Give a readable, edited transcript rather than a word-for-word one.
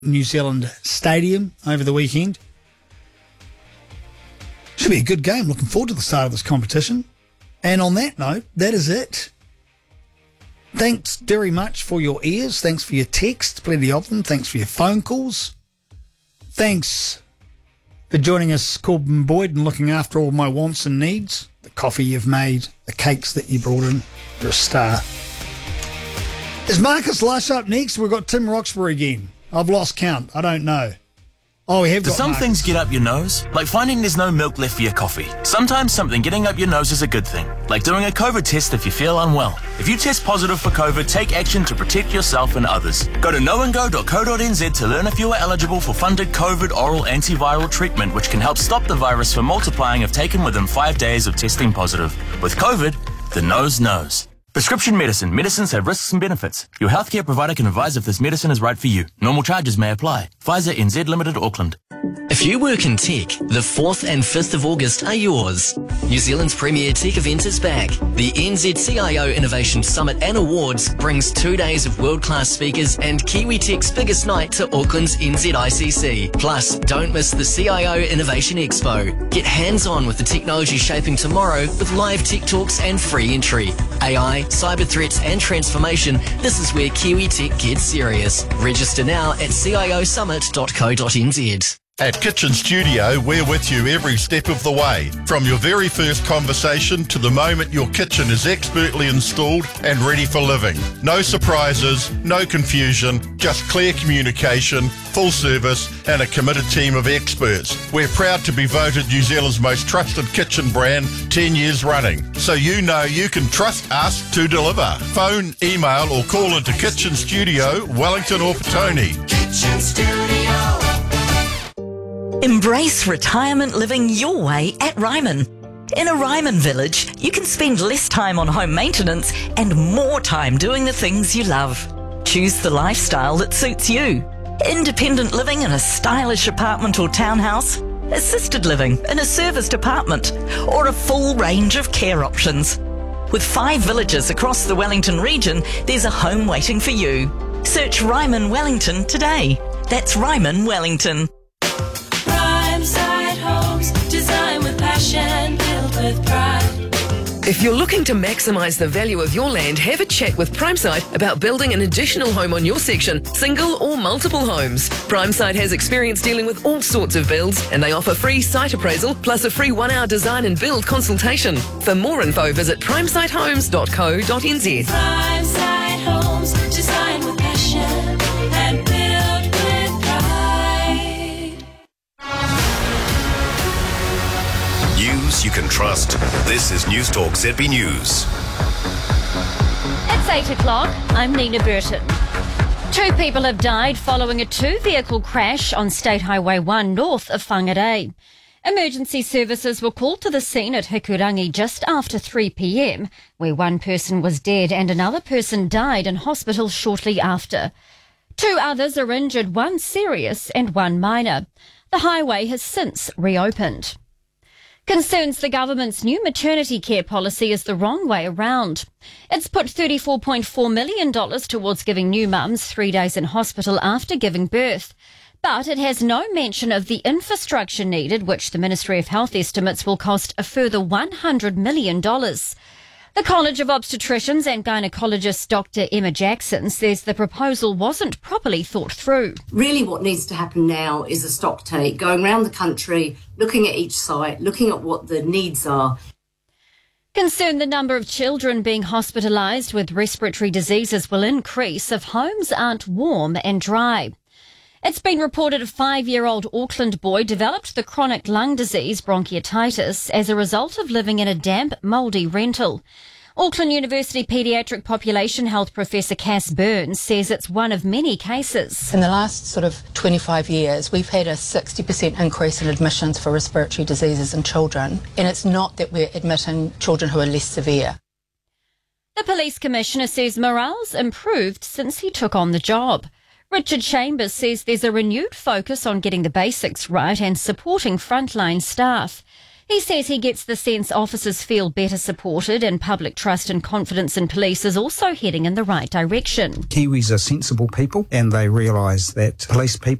New Zealand Stadium over the weekend. Should be a good game. Looking forward to the start of this competition. And on that note, that is it. Thanks very much for your ears. Thanks for your texts, plenty of them. Thanks for your phone calls. Thanks for joining us, Corbin Boyd, and looking after all my wants and needs. The coffee you've made, the cakes that you brought in. You're a star. Is Marcus Lush up next? We've got Tim Roxburgh again. I've lost count. I don't know. Oh, we have got Do some Marcus. things get up your nose? Like finding there's no milk left for your coffee. Sometimes something getting up your nose is a good thing. Like doing a COVID test if you feel unwell. If you test positive for COVID, take action to protect yourself and others. Go to knowandgo.co.nz to learn if you are eligible for funded COVID oral antiviral treatment, which can help stop the virus from multiplying if taken within 5 days of testing positive. With COVID, the nose knows. Prescription medicine. Medicines have risks and benefits. Your healthcare provider can advise if this medicine is right for you. Normal charges may apply. Pfizer NZ Limited, Auckland. If you work in tech, the 4th and 5th of August are yours. New Zealand's premier tech event is back. The NZCIO Innovation Summit and Awards brings 2 days of world-class speakers and Kiwi Tech's biggest night to Auckland's NZICC. Plus, don't miss the CIO Innovation Expo. Get hands-on with the technology shaping tomorrow with live tech talks and free entry. AI, cyber threats and transformation, this is where Kiwi Tech gets serious. Register now at ciosummit.co.nz. At Kitchen Studio, we're with you every step of the way. From your very first conversation to the moment your kitchen is expertly installed and ready for living. No surprises, no confusion, just clear communication, full service and a committed team of experts. We're proud to be voted New Zealand's most trusted kitchen brand 10 years running. So you know you can trust us to deliver. Phone, email or call into Kitchen Studio, Wellington or Petone. Kitchen Studio. Embrace retirement living your way at Ryman. In a Ryman village, you can spend less time on home maintenance and more time doing the things you love. Choose the lifestyle that suits you. Independent living in a stylish apartment or townhouse, assisted living in a serviced apartment, or a full range of care options. With 5 villages across the Wellington region, there's a home waiting for you. Search Ryman Wellington today. That's Ryman Wellington. Primeside Homes, design with passion, built with pride. If you're looking to maximise the value of your land, have a chat with Primeside about building an additional home on your section, single or multiple homes. Primeside has experience dealing with all sorts of builds and they offer free site appraisal plus a free 1-hour design and build consultation. For more info, visit primesidehomes.co.nz. Primeside Homes, design with passion and built with pride. News you can trust. This is News Talk ZB News. It's 8 o'clock. I'm Nina Burton. 2 people have died following a 2-vehicle crash on State Highway 1 north of Whangarei. Emergency services were called to the scene at Hikurangi just after 3 p.m, where 1 person was dead and another person died in hospital shortly after. 2 others are injured, 1 serious and 1 minor. The highway has since reopened. Concerns the government's new maternity care policy is the wrong way around. It's put $34.4 million towards giving new mums 3 days in hospital after giving birth. But it has no mention of the infrastructure needed, which the Ministry of Health estimates will cost a further $100 million. The College of Obstetricians and Gynecologists Dr. Emma Jackson says the proposal wasn't properly thought through. Really what needs to happen now is a stock take, going around the country, looking at each site, looking at what the needs are. Concerned the number of children being hospitalised with respiratory diseases will increase if homes aren't warm and dry. It's been reported a 5-year-old Auckland boy developed the chronic lung disease bronchiolitis as a result of living in a damp, mouldy rental. Auckland University paediatric population health professor Cass Burns says it's one of many cases. In the last sort of 25 years, we've had a 60% increase in admissions for respiratory diseases in children, and it's not that we're admitting children who are less severe. The police commissioner says morale's improved since he took on the job. Richard Chambers says there's a renewed focus on getting the basics right and supporting frontline staff. He says he gets the sense officers feel better supported and public trust and confidence in police is also heading in the right direction. Kiwis are sensible people and they realise that police people